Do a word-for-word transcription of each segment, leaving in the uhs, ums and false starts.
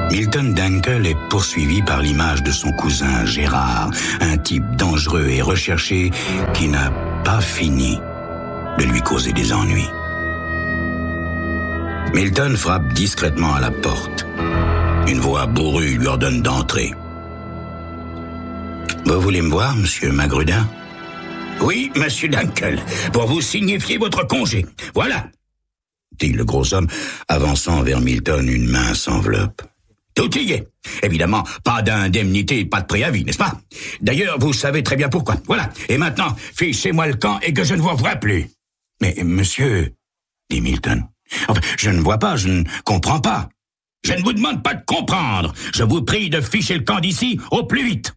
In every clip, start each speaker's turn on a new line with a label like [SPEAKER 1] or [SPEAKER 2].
[SPEAKER 1] Milton Dankel est poursuivi par l'image de son cousin Gérard, un type dangereux et recherché qui n'a pas fini de lui causer des ennuis. Milton frappe discrètement à la porte. Une voix bourrue lui ordonne d'entrer. « Vous voulez me voir, monsieur Magrudin ?»« Oui, monsieur Dankel, pour vous signifier votre congé. Voilà !» dit le gros homme, avançant vers Milton une mince enveloppe. Tout y est. Évidemment, pas d'indemnité, pas de préavis, n'est-ce pas? D'ailleurs, vous savez très bien pourquoi. Voilà. Et maintenant, fichez-moi le camp et que je ne vous revoie plus. Mais, monsieur, dit Milton, enfin, je ne vois pas, je ne comprends pas. Je ne vous demande pas de comprendre. Je vous prie de ficher le camp d'ici au plus vite.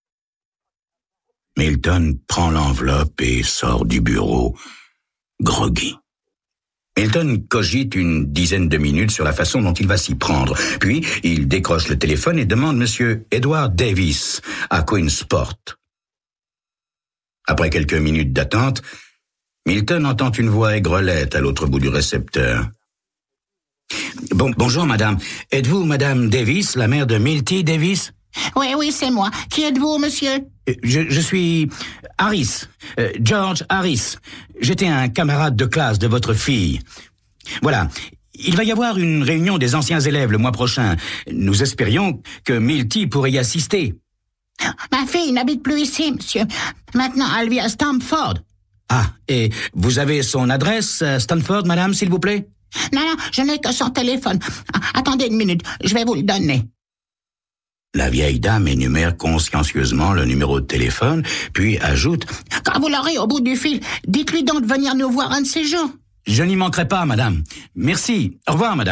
[SPEAKER 1] Milton prend l'enveloppe et sort du bureau, groggy. Milton cogite une dizaine de minutes sur la façon dont il va s'y prendre. Puis, il décroche le téléphone et demande monsieur Edward Davis à Queensport. Après quelques minutes d'attente, Milton entend une voix aigrelette à l'autre bout du récepteur. Bon, bonjour, madame. Êtes-vous madame Davis, la mère de Milty Davis?
[SPEAKER 2] Oui, oui, c'est moi. Qui êtes-vous, monsieur?
[SPEAKER 1] Je, je suis Harris, euh, George Harris. J'étais un camarade de classe de votre fille. Voilà, il va y avoir une réunion des anciens élèves le mois prochain. Nous espérions que Milty pourrait y assister.
[SPEAKER 2] Ma fille n'habite plus ici, monsieur. Maintenant, elle vit à Stamford.
[SPEAKER 1] Ah, et vous avez son adresse à Stamford, madame, s'il vous plaît?
[SPEAKER 2] Non, non, je n'ai que son téléphone. Attendez une minute, je vais vous le donner.
[SPEAKER 1] La vieille dame énumère consciencieusement le numéro de téléphone, puis ajoute «
[SPEAKER 2] Quand vous l'aurez au bout du fil, dites-lui donc de venir nous voir un de ces jours. »«
[SPEAKER 1] Je n'y manquerai pas, madame. Merci. Au revoir, madame. »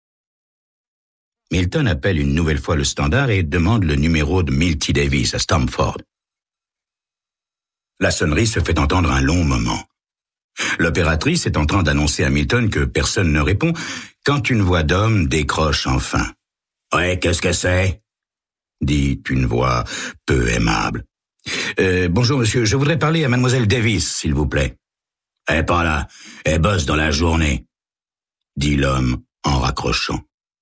[SPEAKER 1] Milton appelle une nouvelle fois le standard et demande le numéro de Milty Davis à Stamford. La sonnerie se fait entendre un long moment. L'opératrice est en train d'annoncer à Milton que personne ne répond quand une voix d'homme décroche enfin. « Ouais, qu'est-ce que c'est ?» dit une voix peu aimable. Euh, « Bonjour, monsieur, je voudrais parler à mademoiselle Davis, s'il vous plaît. »« Elle est pas là, elle bosse dans la journée, » dit l'homme en raccrochant.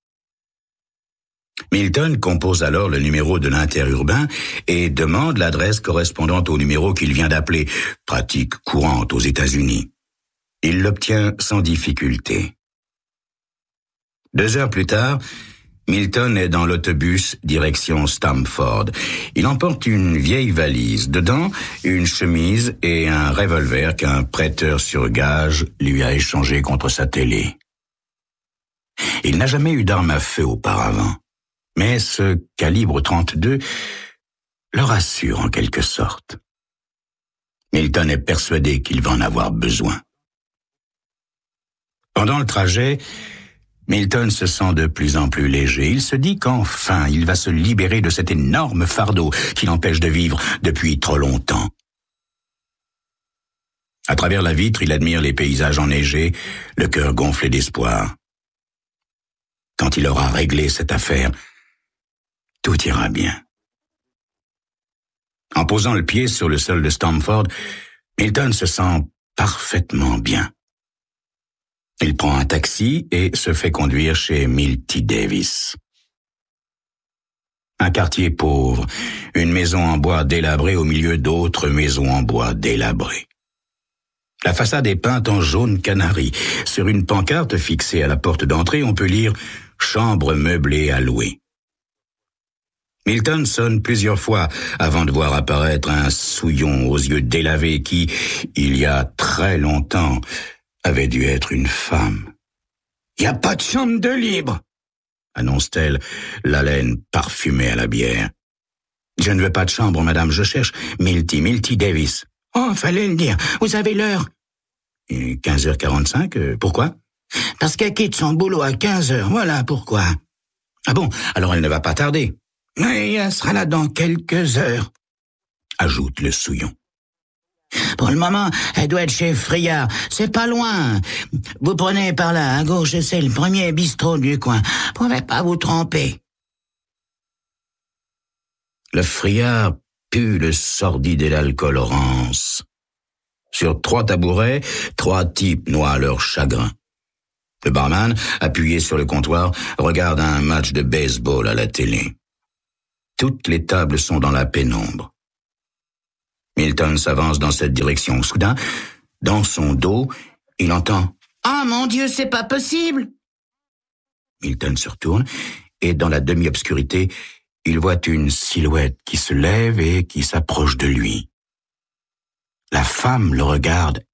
[SPEAKER 1] Milton compose alors le numéro de l'interurbain et demande l'adresse correspondant au numéro qu'il vient d'appeler, pratique courante aux États-Unis. Il l'obtient sans difficulté. Deux heures plus tard, Milton est dans l'autobus direction Stamford. Il emporte une vieille valise. Dedans, une chemise et un revolver qu'un prêteur sur gage lui a échangé contre sa télé. Il n'a jamais eu d'arme à feu auparavant. Mais ce calibre trente-deux le rassure en quelque sorte. Milton est persuadé qu'il va en avoir besoin. Pendant le trajet, Milton se sent de plus en plus léger. Il se dit qu'enfin, il va se libérer de cet énorme fardeau qui l'empêche de vivre depuis trop longtemps. À travers la vitre, il admire les paysages enneigés, le cœur gonflé d'espoir. Quand il aura réglé cette affaire, tout ira bien. En posant le pied sur le sol de Stamford, Milton se sent parfaitement bien. Il prend un taxi et se fait conduire chez Milty Davis. Un quartier pauvre, une maison en bois délabrée au milieu d'autres maisons en bois délabrées. La façade est peinte en jaune canari. Sur une pancarte fixée à la porte d'entrée, on peut lire « Chambre meublée à louer ». Milton sonne plusieurs fois avant de voir apparaître un souillon aux yeux délavés qui, il y a très longtemps, avait dû être une femme. « Y a pas de chambre de libre !» annonce-t-elle, l'haleine parfumée à la bière. « Je ne veux pas de chambre, madame, je cherche Milty, Milty Davis. »« Oh, fallait le dire, vous avez l'heure. » quinze heures quarante-cinq, euh, pourquoi?
[SPEAKER 2] Parce qu'elle quitte son boulot à quinze heures, voilà pourquoi.
[SPEAKER 1] Ah bon, alors elle ne va pas tarder.
[SPEAKER 2] Mais elle sera là dans quelques heures,
[SPEAKER 1] ajoute le souillon.
[SPEAKER 2] Pour le moment, elle doit être chez Friard. C'est pas loin. Vous prenez par là, à gauche, c'est le premier bistrot du coin. Vous pouvez pas vous tromper.
[SPEAKER 1] Le Friard pue le sordide et l'alcool rance. Sur trois tabourets, trois types noient leur chagrin. Le barman, appuyé sur le comptoir, regarde un match de baseball à la télé. Toutes les tables sont dans la pénombre. Milton s'avance dans cette direction. Soudain, dans son dos, il entend «
[SPEAKER 2] Ah, mon Dieu, c'est pas possible !»
[SPEAKER 1] Milton se retourne et dans la demi-obscurité, il voit une silhouette qui se lève et qui s'approche de lui. La femme le regarde